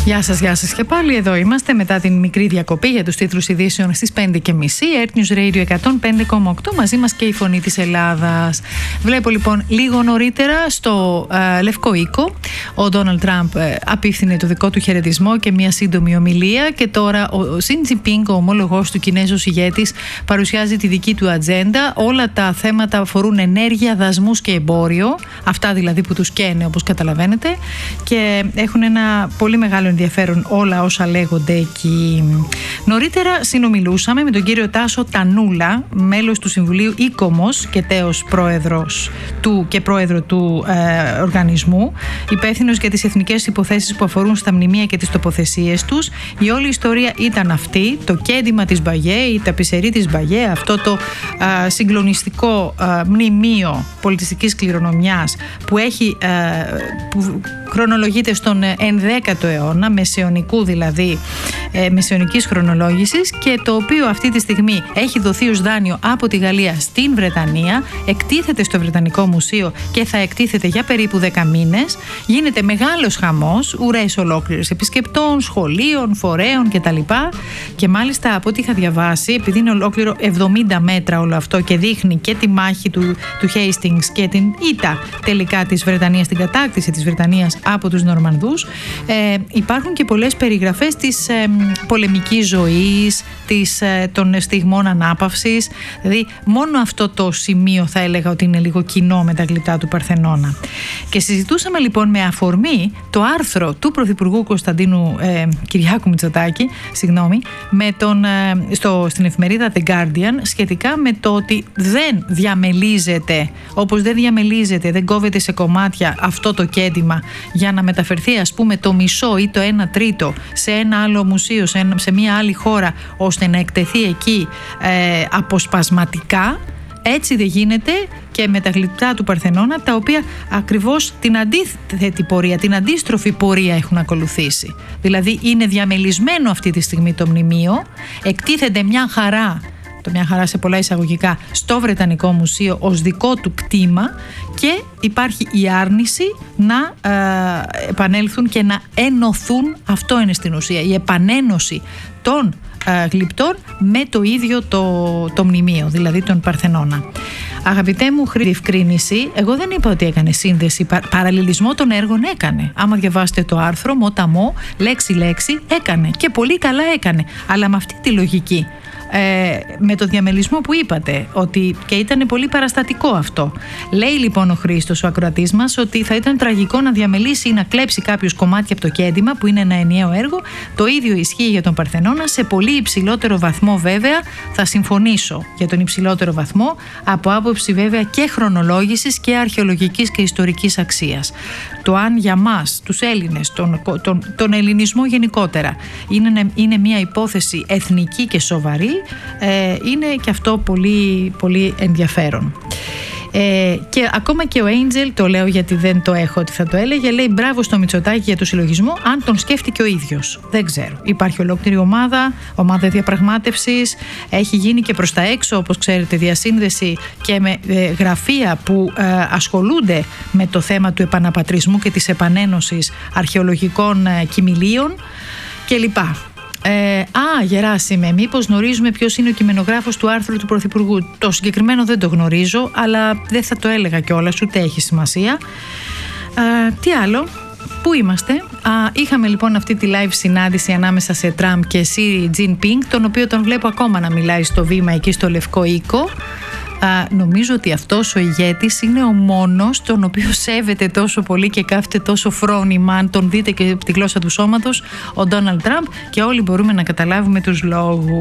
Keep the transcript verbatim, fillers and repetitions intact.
Γεια σας, γεια σας και πάλι. Εδώ είμαστε μετά την μικρή διακοπή για τους τίτλους ειδήσεων στις πέντε και μισή. Earth News Radio εκατόν πέντε κόμμα οκτώ, μαζί μας και η φωνή της Ελλάδας. Βλέπω λοιπόν λίγο νωρίτερα στο ε, Λευκό Οίκο ο Ντόναλντ Τραμπ ε, απίφθινε το δικό του χαιρετισμό και μια σύντομη ομιλία, και τώρα ο Σιν Τζινπίνγκ, ο ομόλογος του Κινέζος ηγέτης, παρουσιάζει τη δική του ατζέντα. Όλα τα θέματα αφορούν ενέργεια, δασμούς και εμπόριο, αυτά δηλαδή που τους καίνε, όπως καταλαβαίνετε, και έχουν ένα πολύ μεγάλο ενδιαφέρον όλα όσα λέγονται εκεί. Νωρίτερα συνομιλούσαμε με τον κύριο Τάσο Τανούλα, μέλος του Συμβουλίου Ίκομος και τέος πρόεδρος του και πρόεδρο του ε, οργανισμού, υπεύθυνος για τις εθνικές υποθέσεις που αφορούν στα μνημεία και τις τοποθεσίες τους. Η όλη ιστορία ήταν αυτή, το κέντημα της Μπαγιέ, η ταπισερή της Μπαγιέ, αυτό το ε, συγκλονιστικό ε, μνημείο πολιτιστικής κληρονομιάς που έχει ε, που χρονολογείται στον ενδέκατο αιώνα, μεσαιωνικού δηλαδή, ε, μεσαιωνικής χρονολόγησης, και το οποίο αυτή τη στιγμή έχει δοθεί ως δάνειο από τη Γαλλία στην Βρετανία, εκτίθεται στο Βρετανικό Μουσείο και θα εκτίθεται για περίπου δέκα μήνες. Γίνεται μεγάλος χαμός, ουρές ολόκληρες επισκεπτών, σχολείων, φορέων κτλ. Και μάλιστα από ό,τι είχα διαβάσει, επειδή είναι ολόκληρο εβδομήντα μέτρα όλο αυτό και δείχνει και τη μάχη του, του Hastings και την ήττα τελικά της Βρετανίας, την κατάκτηση της Βρετανίας από τους Νορμανδούς, ε, υπάρχουν και πολλές περιγραφές της ε, πολεμικής ζωής, της, ε, των στιγμών ανάπαυσης. Δηλαδή μόνο αυτό το σημείο θα έλεγα ότι είναι λίγο κοινό με τα γλυπτά του Παρθενώνα. Και συζητούσαμε λοιπόν με αφορμή το άρθρο του Πρωθυπουργού Κωνσταντίνου ε, Κυριάκου Μητσοτάκη, συγγνώμη, με τον, ε, στο, στην εφημερίδα The Guardian, σχετικά με το ότι δεν διαμελίζεται, όπως δεν διαμελίζεται, δεν κόβεται σε κομμάτια αυτό το κέντημα για να μεταφερθεί ας πούμε το μισό ή το ένα τρίτο σε ένα άλλο μουσείο, σε, ένα, σε μια άλλη χώρα, ώστε να εκτεθεί εκεί ε, αποσπασματικά. Έτσι δεν γίνεται και με τα γλυπτά του Παρθενώνα, τα οποία ακριβώς την αντίθετη πορεία, την αντίστροφη πορεία έχουν ακολουθήσει. Δηλαδή είναι διαμελισμένο αυτή τη στιγμή το μνημείο, εκτίθεται μια χαρά, το μια χαρά σε πολλά εισαγωγικά, στο Βρετανικό Μουσείο ως δικό του κτήμα, και υπάρχει η άρνηση να ε, επανέλθουν και να ενωθούν. Αυτό είναι στην ουσία η επανένωση των ε, γλυπτών με το ίδιο το, το μνημείο, δηλαδή τον Παρθενώνα. Αγαπητέ μου, διευκρίνηση, εγώ δεν είπα ότι έκανε σύνδεση, πα, παραλληλισμό των έργων έκανε. Άμα διαβάσετε το άρθρο, μοταμό, λέξη-λέξη, έκανε και πολύ καλά έκανε, αλλά με αυτή τη λογική. Ε, με το διαμελισμό που είπατε, ότι και ήταν πολύ παραστατικό αυτό. Λέει λοιπόν ο Χρήστος, ο ακροατής μας, ότι θα ήταν τραγικό να διαμελίσει ή να κλέψει κάποιος κομμάτια από το κέντημα, που είναι ένα ενιαίο έργο. Το ίδιο ισχύει για τον Παρθενώνα, σε πολύ υψηλότερο βαθμό βέβαια. Θα συμφωνήσω για τον υψηλότερο βαθμό, από άποψη βέβαια και χρονολόγησης και αρχαιολογικής και ιστορικής αξίας. Το αν για μας, τους Έλληνες, τον, τον, τον ελληνισμό γενικότερα, είναι, είναι μια υπόθεση εθνική και σοβαρή, ε, είναι και αυτό πολύ, πολύ ενδιαφέρον. Ε, και ακόμα και ο Angel, το λέω γιατί δεν το έχω ότι θα το έλεγε, λέει μπράβο στο Μητσοτάκη για το συλλογισμό, αν τον σκέφτηκε ο ίδιος. Δεν ξέρω. Υπάρχει ολόκληρη ομάδα, ομάδα διαπραγμάτευσης, έχει γίνει και προς τα έξω, όπως ξέρετε, διασύνδεση και με ε, γραφεία που ε, ασχολούνται με το θέμα του επαναπατρισμού και της επανένωσης αρχαιολογικών ε, κοιμηλίων κλπ. Ε, α, Γεράσιμε, μήπως γνωρίζουμε ποιος είναι ο κειμενογράφος του άρθρου του Πρωθυπουργού? Το συγκεκριμένο δεν το γνωρίζω, αλλά δεν θα το έλεγα κιόλας, ούτε έχει σημασία. Ε, τι άλλο, πού είμαστε? Α, είχαμε λοιπόν αυτή τη live συνάντηση ανάμεσα σε Τραμπ και Σι Τζινπίνγκ, τον οποίο τον βλέπω ακόμα να μιλάει στο βήμα εκεί στο Λευκό Οίκο. Α, νομίζω ότι αυτός ο ηγέτης είναι ο μόνος τον οποίο σέβεται τόσο πολύ και κάθεται τόσο φρόνημα, αν τον δείτε και τη γλώσσα του σώματος, ο Ντόναλντ Τραμπ, και όλοι μπορούμε να καταλάβουμε τους λόγους.